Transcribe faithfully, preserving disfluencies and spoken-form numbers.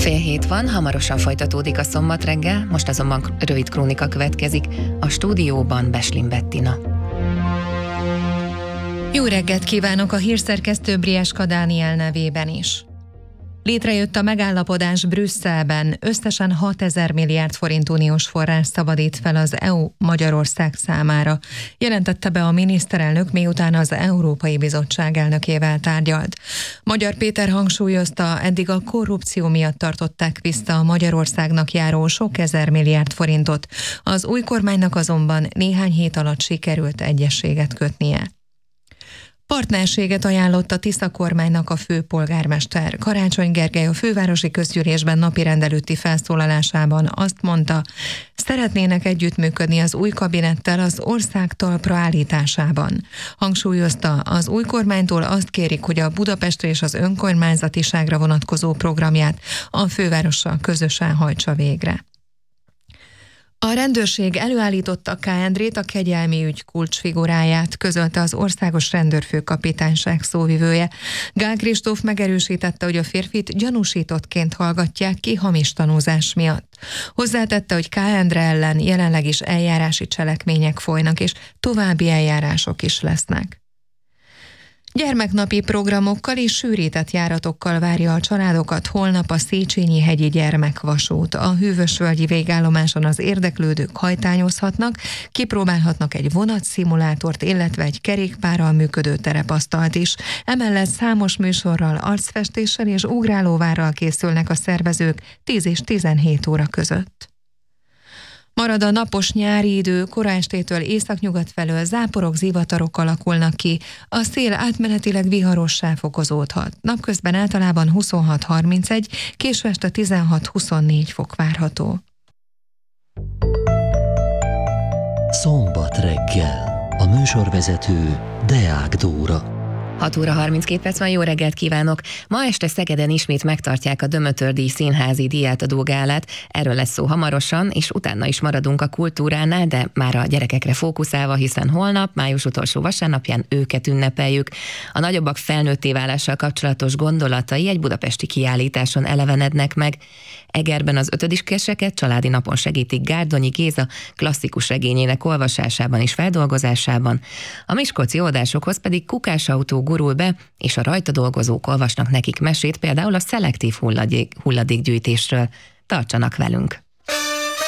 Fél hét van, hamarosan folytatódik a szombat reggel, most azonban rövid krónika következik. A stúdióban Beslin Bettina. Jó reggelt kívánok a hírszerkesztő Brieska Dániel nevében is. Létrejött a megállapodás Brüsszelben, összesen hatezer milliárd forint uniós forrás szabadít fel az é u Magyarország számára, jelentette be a miniszterelnök, miután az Európai Bizottság elnökével tárgyalt. Magyar Péter hangsúlyozta, eddig a korrupció miatt tartották vissza a Magyarországnak járó sok ezer milliárd forintot, az új kormánynak azonban néhány hét alatt sikerült egyezséget kötnie. Partnerséget ajánlott a Tisza kormánynak a főpolgármester. Karácsony Gergely a fővárosi közgyűlésben napirendelőtti felszólalásában azt mondta, szeretnének együttműködni az új kabinettel az ország talpra állításában. Hangsúlyozta, az új kormánytól azt kérik, hogy a Budapestre és az önkormányzatiságra vonatkozó programját a fővárossal közösen hajtsa végre. A rendőrség előállította K. Endrét, a kegyelmi ügy kulcsfiguráját, közölte az Országos Rendőrfőkapitányság szóvivője. Gál Kristóf megerősítette, hogy a férfit gyanúsítottként hallgatják ki hamis tanúzás miatt. Hozzátette, hogy K. Endre ellen jelenleg is eljárási cselekmények folynak, és további eljárások is lesznek. Gyermeknapi programokkal és sűrített járatokkal várja a családokat holnap a Széchenyi-hegyi gyermekvasút. A hűvösvölgyi végállomáson az érdeklődők hajtányozhatnak, kipróbálhatnak egy vonatszimulátort, illetve egy kerékpárral működő terepasztalt is. Emellett számos műsorral, arcfestéssel és ugrálóvárral készülnek a szervezők tíz és tizenhét óra között. Marad a napos nyári idő, kora estétől északnyugat felől záporok, zivatarok alakulnak ki, a szél átmenetileg viharossá fokozódhat. Napközben általában huszonhat harmincegy, késő este tizenhat huszonnégy fok várható. Szombat reggel. A műsorvezető Deák Dóra. hat óra harminckét perc van, jó reggelt kívánok! Ma este Szegeden ismét megtartják a Dömötör-díj színházi díjátadó gálát, erről lesz szó hamarosan, és utána is maradunk a kultúránál, de már a gyerekekre fókuszálva, hiszen holnap, május utolsó vasárnapján őket ünnepeljük. A nagyobbak felnőtté válással kapcsolatos gondolatai egy budapesti kiállításon elevenednek meg. Egerben az ötödikeseket családi napon segítik Gárdonyi Géza klasszikus regényének olvasásában és feldolgozásában. A miskolci oldásokhoz pedig kukásautó gurul be, és a rajta dolgozók olvasnak nekik mesét, például a szelektív hulladék, hulladékgyűjtésről. Tartsanak velünk!